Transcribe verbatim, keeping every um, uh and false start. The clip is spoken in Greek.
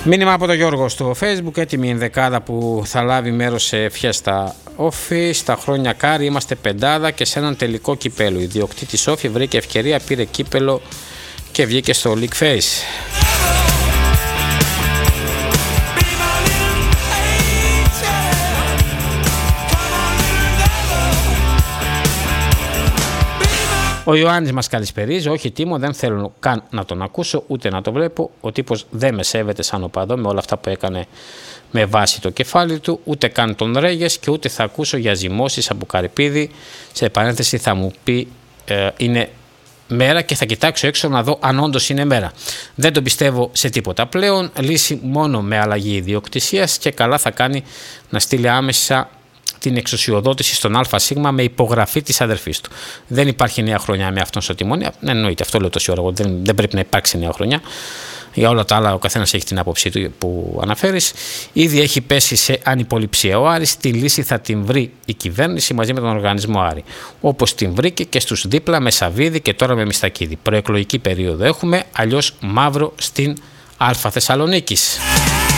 Μήνυμα από τον Γιώργο στο Facebook, έτοιμη η ενδεκάδα που θα λάβει μέρος σε Fiesta Office. Τα χρόνια Κάρι είμαστε πεντάδα και σε έναν τελικό κυπέλο. Η ιδιοκτήτης Όφη βρήκε ευκαιρία, πήρε κύπελο και βγήκε στο League Face. Ο Ιωάννης μας καλησπερίζει. Όχι Τίμο, δεν θέλω καν να τον ακούσω ούτε να τον βλέπω. Ο τύπος δεν με σέβεται σαν οπαδό με όλα αυτά που έκανε με βάση το κεφάλι του. Ούτε καν τον Ρέγες και ούτε θα ακούσω για ζυμώσεις από Καρυπίδη. Σε παρένθεση θα μου πει ε, είναι μέρα και θα κοιτάξω έξω να δω αν όντως είναι μέρα. Δεν τον πιστεύω σε τίποτα πλέον. Λύση μόνο με αλλαγή ιδιοκτησίας και καλά θα κάνει να στείλει άμεσα την εξουσιοδότηση στον ΑΣ με υπογραφή της αδερφής του. Δεν υπάρχει νέα χρονιά με αυτόν στο τιμόνι. Εννοείται, αυτό λέω τόση ώρα. Δεν, δεν πρέπει να υπάρξει νέα χρονιά. Για όλα τα άλλα, ο καθένας έχει την άποψή του που αναφέρεις. Ήδη έχει πέσει σε ανυποληψία ο Άρης. Τη λύση θα την βρει η κυβέρνηση μαζί με τον οργανισμό Άρη. Όπως την βρήκε και στους δίπλα με Σαββίδη και τώρα με Μιστακίδη. Προεκλογική περίοδο έχουμε, αλλιώς μαύρο στην Α Θεσσαλονίκης.